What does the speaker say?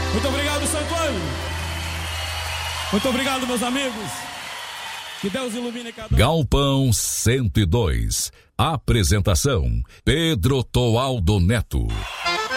Muito obrigado, Santuário. Muito obrigado, meus amigos. Que Deus ilumine cada um. Galpão 102. Apresentação: Pedro Toaldo Neto.